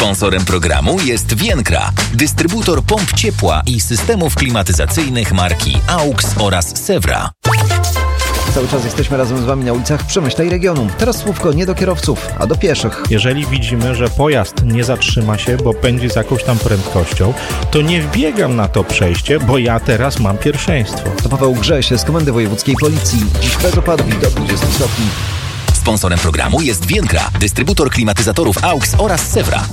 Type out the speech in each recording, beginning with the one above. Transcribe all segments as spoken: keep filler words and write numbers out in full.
Sponsorem programu jest Vienkra, dystrybutor pomp ciepła i systemów klimatyzacyjnych marki AUX oraz Sewra. Cały czas jesteśmy razem z Wami na ulicach Przemyśla i regionu. Teraz słówko nie do kierowców, a do pieszych. Jeżeli widzimy, że pojazd nie zatrzyma się, bo pędzi z jakąś tam prędkością, to nie wbiegam na to przejście, bo ja teraz mam pierwszeństwo. To Paweł Grześ z Komendy Wojewódzkiej Policji. Dziś bez opadów do dwudziestu stopni. Sponsorem programu jest Vienkra, dystrybutor klimatyzatorów AUX oraz Sewra.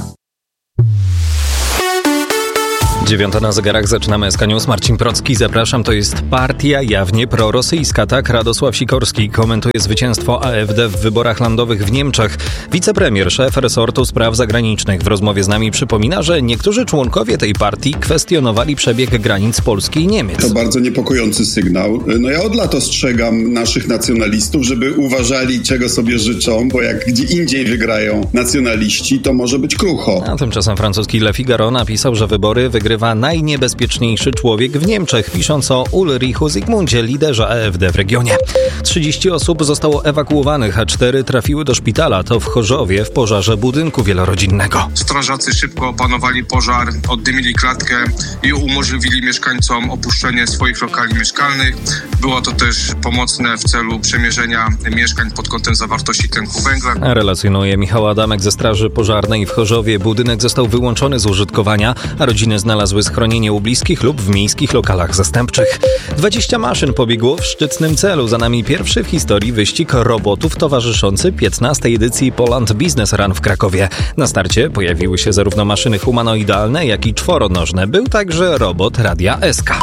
Dziewiąta na zegarach, zaczynamy S K News. Marcin Procki, zapraszam. To jest partia jawnie prorosyjska. Tak Radosław Sikorski komentuje zwycięstwo A F D w wyborach landowych w Niemczech. Wicepremier, szef resortu spraw zagranicznych w rozmowie z nami przypomina, że niektórzy członkowie tej partii kwestionowali przebieg granic Polski i Niemiec. To bardzo niepokojący sygnał. No ja od lat ostrzegam naszych nacjonalistów, żeby uważali, czego sobie życzą, bo jak gdzie indziej wygrają nacjonaliści, to może być krucho. A tymczasem francuski Le Figaro napisał, że wybory wygrywa najniebezpieczniejszy człowiek w Niemczech, pisząc o Ulrichu Zygmundzie, liderze A F D w regionie. trzydzieści osób zostało ewakuowanych, a cztery trafiły do szpitala. To w Chorzowie w pożarze budynku wielorodzinnego. Strażacy szybko opanowali pożar, oddymili klatkę i umożliwili mieszkańcom opuszczenie swoich lokali mieszkalnych. Było to też pomocne w celu przemierzenia mieszkań pod kątem zawartości tlenku węgla. Relacjonuje Michał Adamek ze Straży Pożarnej w Chorzowie. Budynek został wyłączony z użytkowania, a rodziny znalazły schronienie u bliskich lub w miejskich lokalach zastępczych. dwadzieścia maszyn pobiegło w szczytnym celu. Za nami pierwszy w historii wyścig robotów towarzyszący piętnastej edycji Poland Business Run w Krakowie. Na starcie pojawiły się zarówno maszyny humanoidalne, jak i czworonożne. Był także robot Radia S K.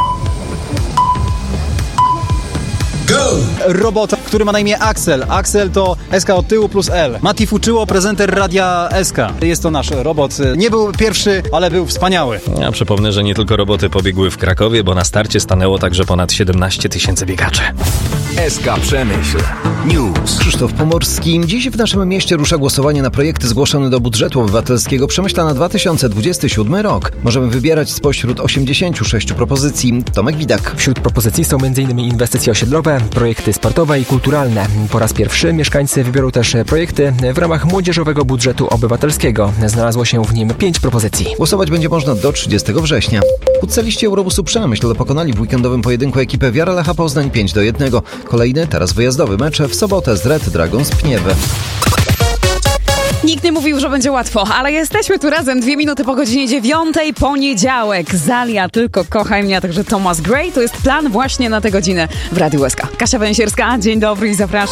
Robot, który ma na imię Axel. Axel to S K od tyłu plus L. Mati Fuczyło, prezenter Radia S K. Jest to nasz robot. Nie był pierwszy, ale był wspaniały. Ja przypomnę, że nie tylko roboty pobiegły w Krakowie, bo na starcie stanęło także ponad siedemnaście tysięcy biegaczy. S K Przemyśl News. Krzysztof Pomorski. Dziś w naszym mieście rusza głosowanie na projekty zgłoszone do budżetu obywatelskiego Przemyśla na dwa tysiące dwudziesty siódmy rok. Możemy wybierać spośród osiemdziesięciu sześciu propozycji. Tomek Widak. Wśród propozycji są m.in. inwestycje osiedlowe, projekty sportowe i kulturalne. Po raz pierwszy mieszkańcy wybiorą też projekty w ramach młodzieżowego budżetu obywatelskiego. Znalazło się w nim pięć propozycji. Głosować będzie można do trzydziestego września. Futsaliści Eurobusu Przemyśl pokonali w weekendowym pojedynku ekipę Wiara Lecha Poznań pięć do jednego. Kolejny, teraz wyjazdowy mecz w sobotę z Red Dragons Pniewy. Nikt nie mówił, że będzie łatwo, ale jesteśmy tu razem dwie minuty po godzinie dziewiątej, poniedziałek. Zalia tylko kochaj mnie, a także Thomas Gray. To jest plan właśnie na tę godzinę w Radiu S K. Kasia Węsierska, dzień dobry i zapraszam.